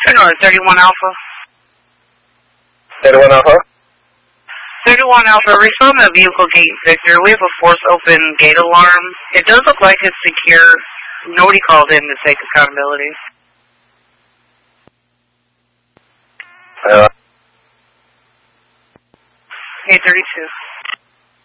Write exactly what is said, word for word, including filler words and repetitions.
No, thirty-one Alpha. thirty-one Alpha? thirty-one Alpha, respond to vehicle gate Victor. We have a force open gate alarm. It does look like it's secure. Nobody called in to take accountability. Uh, eight thirty-two.